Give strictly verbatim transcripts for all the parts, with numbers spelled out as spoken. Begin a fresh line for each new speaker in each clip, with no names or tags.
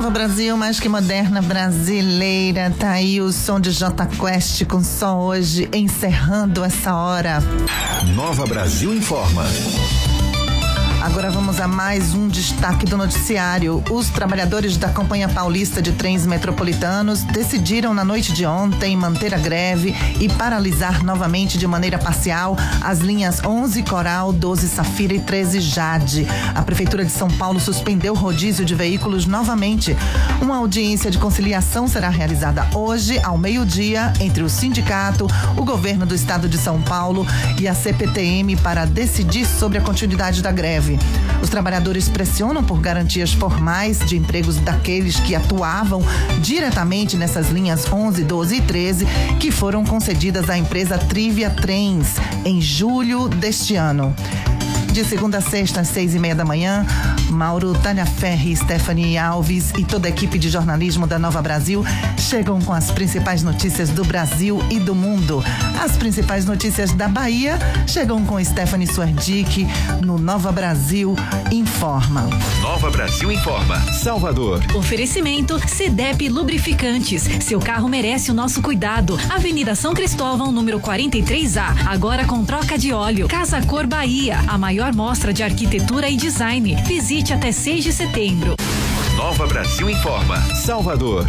Nova Brasil, mais que moderna brasileira. Tá aí o som de Jota Quest com som hoje, encerrando essa hora.
Nova Brasil informa.
Agora vamos a mais um destaque do noticiário. Os trabalhadores da Companhia Paulista de Trens Metropolitanos decidiram na noite de ontem manter a greve e paralisar novamente de maneira parcial as linhas onze Coral, doze Safira e treze Jade. A Prefeitura de São Paulo suspendeu o rodízio de veículos novamente. Uma audiência de conciliação será realizada hoje, ao meio-dia, entre o sindicato, o governo do estado de São Paulo e a C P T M para decidir sobre a continuidade da greve. Os trabalhadores pressionam por garantias formais de empregos daqueles que atuavam diretamente nessas linhas onze, doze e treze, que foram concedidas à empresa Trivia Trens em julho deste ano. De segunda a sexta, às seis e meia da manhã, Mauro, Tânia Ferri, Stephanie Alves e toda a equipe de jornalismo da Nova Brasil chegam com as principais notícias do Brasil e do mundo. As principais notícias da Bahia chegam com Stephanie Suerdick no Nova Brasil Informa.
Nova Brasil Informa. Salvador.
Oferecimento Cedep Lubrificantes. Seu carro merece o nosso cuidado. Avenida São Cristóvão, número quarenta e três A. Agora com troca de óleo. Casa Cor Bahia. A maior mostra de arquitetura e design. Visite até seis de setembro.
Nova Brasil Informa. Salvador.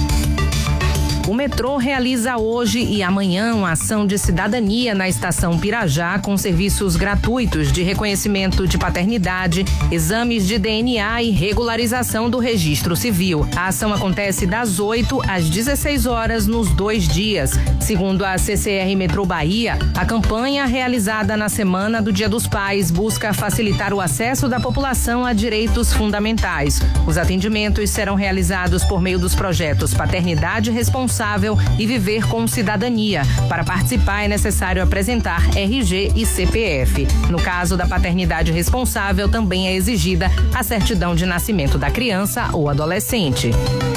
O metrô realiza hoje e amanhã uma ação de cidadania na estação Pirajá com serviços gratuitos de reconhecimento de paternidade, exames de D N A e regularização do registro civil. A ação acontece das oito às dezesseis horas nos dois dias. Segundo a C C R Metrô Bahia, a campanha realizada na semana do Dia dos Pais busca facilitar o acesso da população a direitos fundamentais. Os atendimentos serão realizados por meio dos projetos Paternidade Responsável e Viver com Cidadania. Para participar é necessário apresentar R G e C P F. No caso da paternidade responsável, também é exigida a certidão de nascimento da criança ou adolescente.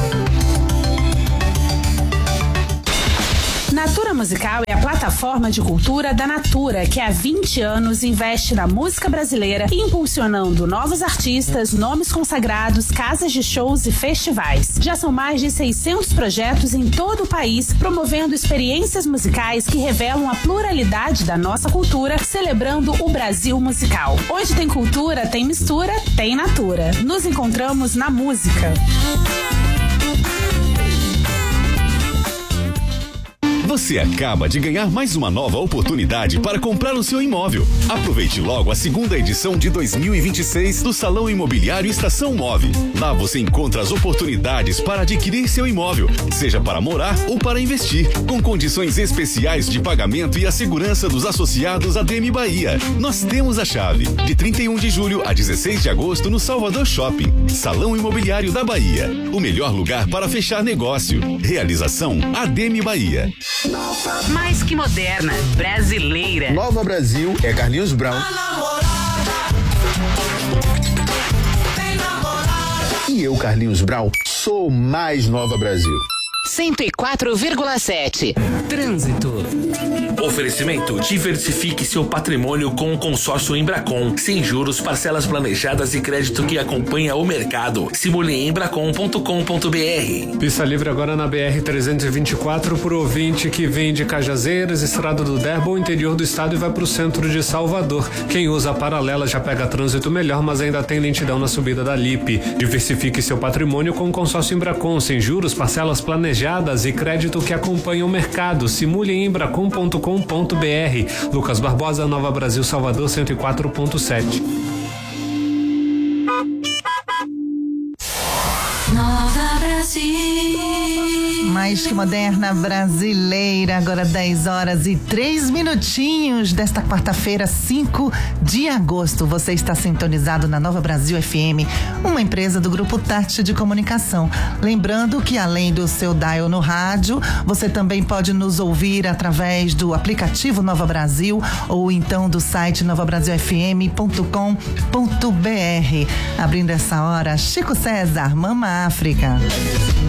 Natura Musical é a plataforma de cultura da Natura, que há vinte anos investe na música brasileira, impulsionando novos artistas, nomes consagrados, casas de shows e festivais. Já são mais de seiscentos projetos em todo o país, promovendo experiências musicais que revelam a pluralidade da nossa cultura, celebrando o Brasil musical. Onde tem cultura, tem mistura, tem Natura. Nos encontramos na música.
Você acaba de ganhar mais uma nova oportunidade para comprar o seu imóvel. Aproveite logo a segunda edição de dois mil e vinte e seis do Salão Imobiliário Estação Move. Lá você encontra as oportunidades para adquirir seu imóvel, seja para morar ou para investir, com condições especiais de pagamento e a segurança dos associados à D M Bahia. Nós temos a chave. De trinta e um de julho a dezesseis de agosto no Salvador Shopping. Salão Imobiliário da Bahia. O melhor lugar para fechar negócio. Realização A D M Bahia.
Mais que moderna, brasileira.
Nova Brasil é Carlinhos Brown. E eu, Carlinhos Brown, sou mais Nova Brasil.
cento e quatro vírgula sete.
Trânsito. Oferecimento: diversifique seu patrimônio com o consórcio Embracon. Sem juros, parcelas planejadas e crédito que acompanha o mercado. Simule em embracon ponto com ponto b r.
Pista livre agora na B R trezentos e vinte e quatro por ouvinte que vem de Cajazeiras, Estrada do Derbo, interior do estado, e vai para o centro de Salvador. Quem usa a paralela já pega trânsito melhor, mas ainda tem lentidão na subida da Lipe. Diversifique seu patrimônio com o consórcio Embracon. Sem juros, parcelas planejadas e crédito que acompanha o mercado. Simule em embracon ponto com ponto b r. Lucas Barbosa, Nova Brasil, Salvador, cento e quatro ponto sete.
Nova Brasil. Mais que moderna brasileira, agora dez horas e três minutinhos desta quarta-feira, cinco de agosto. Você está sintonizado na Nova Brasil F M, uma empresa do Grupo Tati de Comunicação. Lembrando que além do seu dial no rádio, você também pode nos ouvir através do aplicativo Nova Brasil ou então do site nova brasil f m ponto com ponto b r. Abrindo essa hora, Chico César, Mama África.